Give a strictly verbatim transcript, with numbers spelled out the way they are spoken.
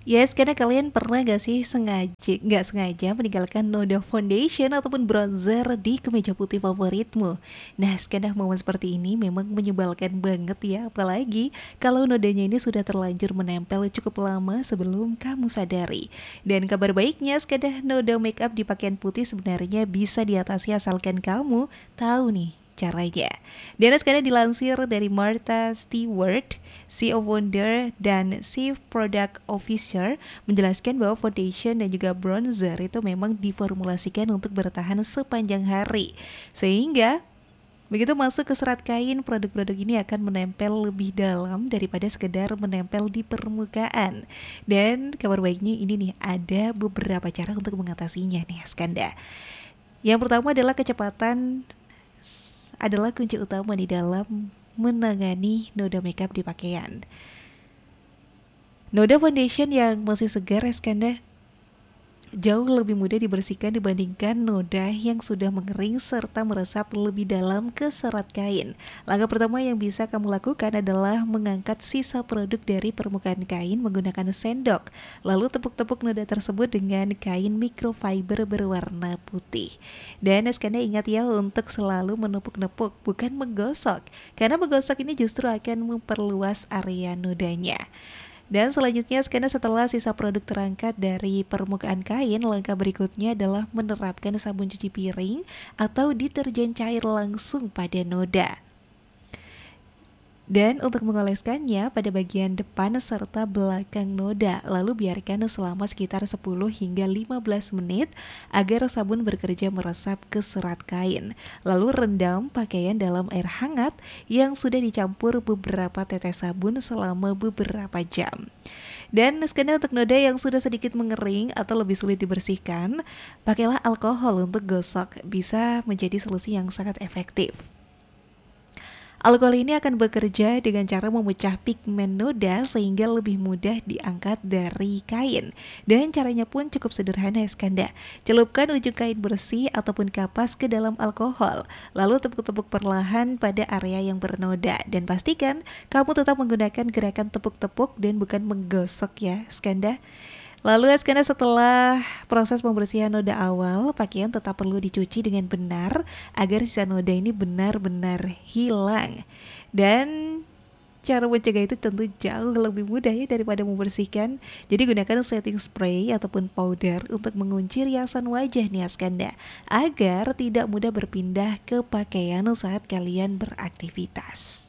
Yes, karena kalian pernah gak sih sengaja, nggak sengaja meninggalkan noda foundation ataupun bronzer di kemeja putih favoritmu? Nah, skena momen seperti ini memang menyebalkan banget ya, apalagi kalau nodanya ini sudah terlanjur menempel cukup lama sebelum kamu sadari. Dan kabar baiknya, skena noda makeup di pakaian putih sebenarnya bisa diatasi asalkan kamu tahu nih caranya. Dan sekarang dilansir dari Martha Stewart, C E O founder dan Chief Product Officer, menjelaskan bahwa foundation dan juga bronzer itu memang diformulasikan untuk bertahan sepanjang hari. Sehingga begitu masuk ke serat kain, produk-produk ini akan menempel lebih dalam daripada sekedar menempel di permukaan. Dan kabar baiknya ini nih, ada beberapa cara untuk mengatasinya nih Skanda. Yang pertama adalah kecepatan adalah kunci utama di dalam menangani noda makeup di pakaian. Noda foundation yang masih segar, Eskanda, jauh lebih mudah dibersihkan dibandingkan noda yang sudah mengering serta meresap lebih dalam ke serat kain. Langkah pertama yang bisa kamu lakukan adalah mengangkat sisa produk dari permukaan kain menggunakan sendok, lalu tepuk-tepuk noda tersebut dengan kain microfiber berwarna putih. Dan Eskanda ingat ya untuk selalu menepuk-nepuk, bukan menggosok, karena menggosok ini justru akan memperluas area nodanya. Dan selanjutnya, skena setelah sisa produk terangkat dari permukaan kain, langkah berikutnya adalah menerapkan sabun cuci piring atau deterjen cair langsung pada noda. Dan untuk mengoleskannya pada bagian depan serta belakang noda, lalu biarkan selama sekitar sepuluh hingga lima belas menit agar sabun bekerja meresap ke serat kain. Lalu rendam pakaian dalam air hangat yang sudah dicampur beberapa tetes sabun selama beberapa jam. Dan skena untuk noda yang sudah sedikit mengering atau lebih sulit dibersihkan, pakailah alkohol untuk gosok, bisa menjadi solusi yang sangat efektif. Alkohol ini akan bekerja dengan cara memecah pigmen noda sehingga lebih mudah diangkat dari kain. Dan caranya pun cukup sederhana, Skanda. Celupkan ujung kain bersih ataupun kapas ke dalam alkohol, lalu tepuk-tepuk perlahan pada area yang bernoda. Dan pastikan kamu tetap menggunakan gerakan tepuk-tepuk dan bukan menggosok ya, Skanda. Lalu Eskana, setelah proses pembersihan noda awal, pakaian tetap perlu dicuci dengan benar agar sisa noda ini benar-benar hilang. Dan cara mencegah itu tentu jauh lebih mudah ya daripada membersihkan. Jadi gunakan setting spray ataupun powder untuk mengunci riasan wajah nih Askanda, agar tidak mudah berpindah ke pakaian saat kalian beraktivitas.